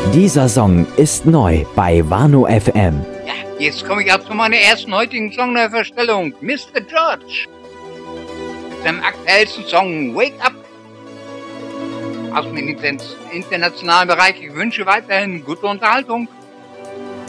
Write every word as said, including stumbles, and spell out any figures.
Dieser Song ist neu bei Wano F M. Ja, jetzt komme ich auch zu meiner ersten heutigen Songneuverstellung. Mister George. Mit seinem aktuellsten Song Wake Up. Aus dem internationalen Bereich. Ich wünsche weiterhin gute Unterhaltung.